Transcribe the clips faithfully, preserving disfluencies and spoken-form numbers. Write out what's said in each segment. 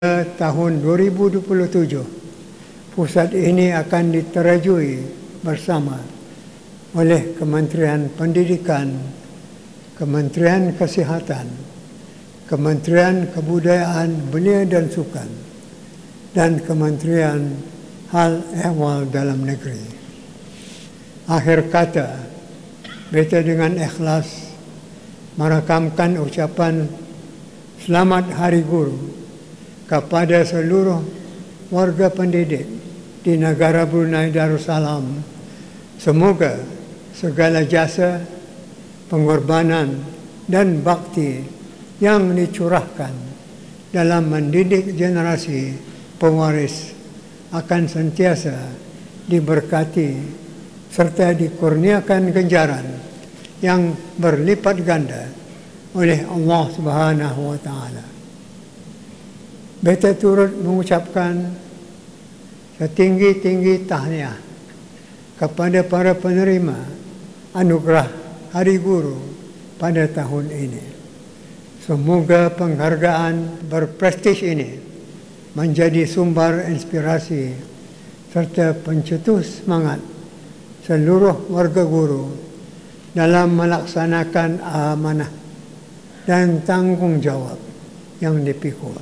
Tahun dua ribu dua puluh tujuh, pusat ini akan diterajui bersama oleh Kementerian Pendidikan, Kementerian Kesihatan, Kementerian Kebudayaan, Belia dan Sukan, dan Kementerian Hal Ehwal Dalam Negeri. Akhir kata, beta dengan ikhlas merakamkan ucapan Selamat Hari Guru kepada seluruh warga pendidik di negara Brunei Darussalam. Semoga segala jasa, pengorbanan dan bakti yang dicurahkan dalam mendidik generasi pewaris akan sentiasa diberkati serta dikurniakan ganjaran yang berlipat ganda oleh Allah Subhanahu wa Ta'ala. Beta turut mengucapkan setinggi-tinggi tahniah kepada para penerima anugerah Hari Guru pada tahun ini. Semoga penghargaan berprestij ini menjadi sumber inspirasi serta pencetus semangat seluruh warga guru dalam melaksanakan amanah dan tanggungjawab yang dipikul.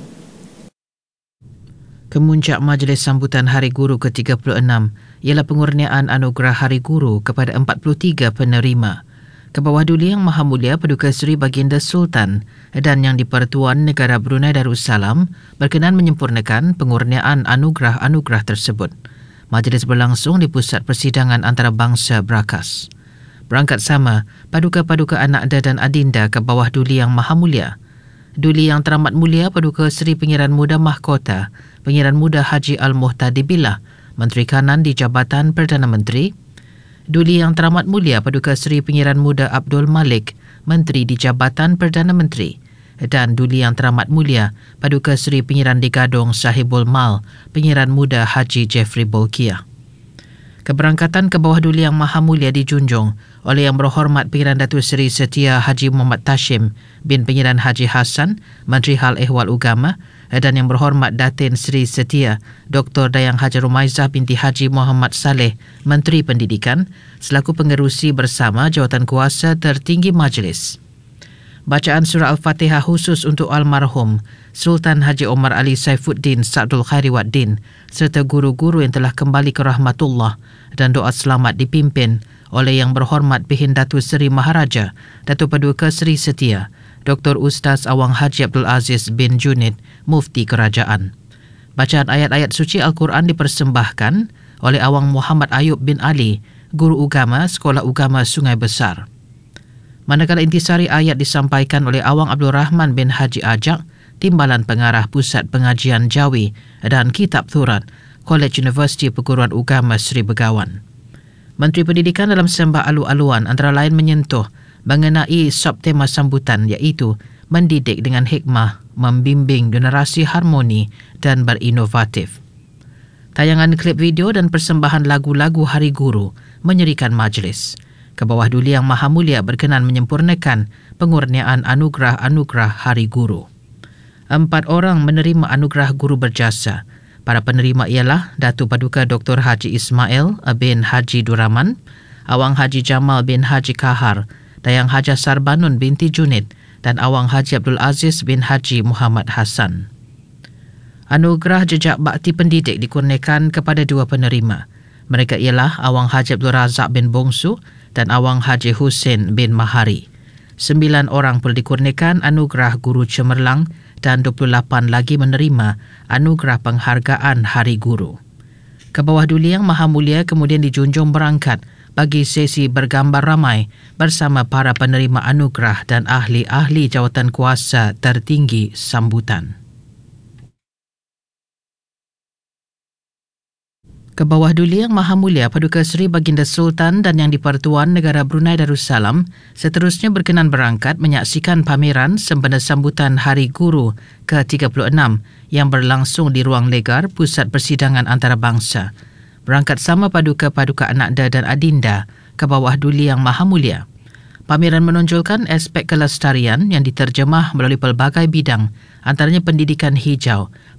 Kemuncak majlis sambutan Hari Guru ke tiga puluh enam ialah pengurniaan anugerah Hari Guru kepada empat puluh tiga penerima. Ke bawah Duli Yang Maha Mulia Paduka Seri Baginda Sultan dan Yang di-Pertuan Negara Brunei Darussalam berkenan menyempurnakan pengurniaan anugerah-anugerah tersebut. Majlis berlangsung di Pusat Persidangan Antarabangsa Brakas. Berangkat sama, Paduka-Paduka Anakda dan Adinda ke bawah Duli Yang Maha Mulia. Duli Yang Teramat Mulia Paduka Seri Pengiran Muda Mahkota, Pengiran Muda Haji Al-Muhtadibillah, Menteri Kanan di Jabatan Perdana Menteri. Duli Yang Teramat Mulia Paduka Seri Pengiran Muda Abdul Malik, Menteri di Jabatan Perdana Menteri. Dan Duli Yang Teramat Mulia Paduka Seri Pengiran di Gadong Sahibul Mal, Pengiran Muda Haji Jeffrey Bolkiah. Keberangkatan ke bawah Duli Yang Maha Mulia dijunjung oleh Yang Berhormat Pengiran Datuk Seri Setia Haji Muhammad Tashim bin Pengiran Haji Hassan, Menteri Hal Ehwal Ugama, dan Yang Berhormat Datin Seri Setia Doktor Dayang Haji Rumaizah binti Haji Muhammad Saleh, Menteri Pendidikan, selaku pengerusi bersama jawatan kuasa tertinggi majlis. Bacaan surah Al-Fatihah khusus untuk almarhum Sultan Haji Omar Ali Saifuddin Sa'dul Khairi Waddin serta guru-guru yang telah kembali ke rahmatullah, dan doa selamat dipimpin oleh Yang Berhormat Bihin Datuk Seri Maharaja Datuk Paduka Seri Setia Doktor Ustaz Awang Haji Abdul Aziz bin Junid, Mufti Kerajaan. Bacaan ayat-ayat suci Al-Quran dipersembahkan oleh Awang Muhammad Ayub bin Ali, Guru Ugama Sekolah Ugama Sungai Besar. Manakala intisari ayat disampaikan oleh Awang Abdul Rahman bin Haji Ajak, Timbalan Pengarah Pusat Pengajian Jawi dan Kitab Thurat, Kolej Universiti Perguruan Ugama Seri Begawan. Menteri Pendidikan dalam sembah alu-aluan antara lain menyentuh mengenai subtema sambutan iaitu mendidik dengan hikmah, membimbing generasi harmoni dan berinovatif. Tayangan klip video dan persembahan lagu-lagu Hari Guru menyerikan majlis. Ke bawah Duli Yang Maha Mulia berkenan menyempurnakan pengurniaan anugerah-anugerah Hari Guru. Empat orang menerima anugerah guru berjasa. Para penerima ialah Datuk Paduka Doktor Haji Ismail bin Haji Duraman, Awang Haji Jamal bin Haji Kahar, Dayang Haja Sarbanun binti Junid dan Awang Haji Abdul Aziz bin Haji Muhammad Hassan. Anugerah Jejak Bakti Pendidik dikurniakan kepada dua penerima. Mereka ialah Awang Haji Abdul Razak bin Bongsu dan Awang Haji Hussein bin Mahari. Sembilan orang pula dikurniakan anugerah Guru Cemerlang dan dua puluh lapan lagi menerima anugerah penghargaan Hari Guru. Ke bawah Duli Yang Maha Mulia kemudian dijunjung berangkat bagi sesi bergambar ramai bersama para penerima anugerah dan ahli-ahli jawatan kuasa tertinggi sambutan. Ke bawah Duli Yang Maha Mulia Paduka Seri Baginda Sultan dan Yang di-Pertuan Negara Brunei Darussalam seterusnya berkenan berangkat menyaksikan pameran sempena sambutan Hari Guru ke tiga puluh enam yang berlangsung di Ruang Legar Pusat Persidangan Antarabangsa. Berangkat sama Paduka-Paduka Anakda dan Adinda ke bawah Duli Yang Maha Mulia. Pameran menonjolkan aspek kelestarian yang diterjemah melalui pelbagai bidang, antaranya pendidikan hijau